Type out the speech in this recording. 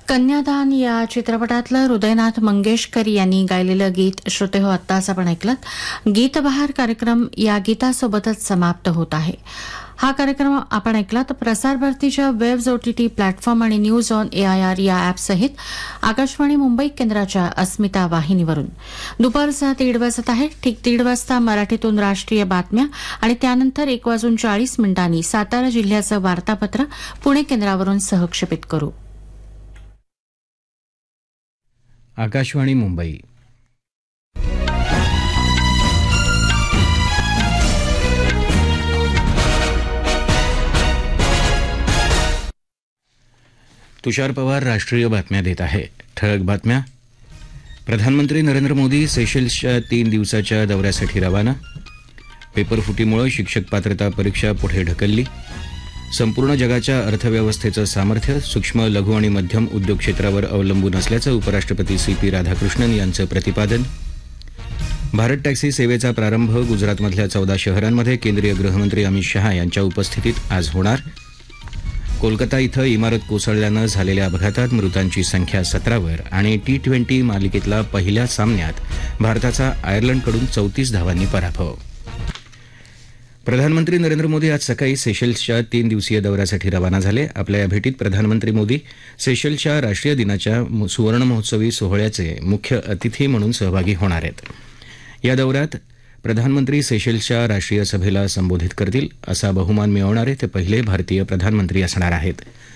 कन्यादान या चित्रपटातलं हृदयनाथ मंगेशकर यांनी गायलेलं गीत श्रोतेहो आत्ताच आपण ऐकलं. गीतबहार कार्यक्रम या गीतासोबतच समाप्त होत आहे. हा कार्यक्रम आपण ऐकलात प्रसार भारतीच्या वेब्स ओटीटी प्लॅटफॉर्म आणि न्यूज ऑन एआयआर या ॲपसहित आकाशवाणी मुंबई केंद्राच्या अस्मिता वाहिनीवरून. दुपारचा 1:30 वाजत आहे. ठीक 1:30 वाजता मराठीतून राष्ट्रीय बातम्या आणि त्यानंतर 1:40 सातारा जिल्ह्याचं वार्तापत्र पुणे केंद्रावरून सहक्षेपित करू. आकाशवाणी मुंबई. तुषार पवार राष्ट्रीय बातम्या देत आहे. ठळक बातम्या. प्रधानमंत्री नरेंद्र मोदी सेशल्सच्या 3 दिवसाच्या दौऱ्यासाठी रवाना. पेपरफुटीमुळे शिक्षक पात्रता परीक्षा पुढे ढकलली. संपूर्ण जगाच्या अर्थव्यवस्थेचं सामर्थ्य सूक्ष्म लघु आणि मध्यम उद्योग क्षेत्रावर अवलंबून असल्याचं उपराष्ट्रपती CP राधाकृष्णन यांचं प्रतिपादन. भारत टॅक्सी सेवेचा प्रारंभ गुजरातमधल्या 14 शहरांमध्ये केंद्रीय गृहमंत्री अमित शहा यांच्या उपस्थितीत आज होणार. कोलकाता इथं इमारत कोसळल्यानं झालेल्या अपघातात मृतांची संख्या 17वर आणि T20 मालिकेतला पहिल्या सामन्यात भारताचा आयर्लंडकडून 34 धावांनी पराभव. प्रधानमंत्री नरेंद्र मोदी आज सकाळी सेशल्सच्या 3 दिवसीय दौऱ्यासाठी रवाना झाले. आपल्या या भेटीत प्रधानमंत्री मोदी सेशल्सच्या राष्ट्रीय दिनाच्या सुवर्णमहोत्सवी सोहळ्याचे मुख्य अतिथी म्हणून सहभागी होणार आहेत. या दौऱ्यात प्रधानमंत्री सेशल्सच्या राष्ट्रीय सभेला संबोधित करतील. असा बहुमान मिळवणारे ते पहिले भारतीय प्रधानमंत्री असणार आहेत.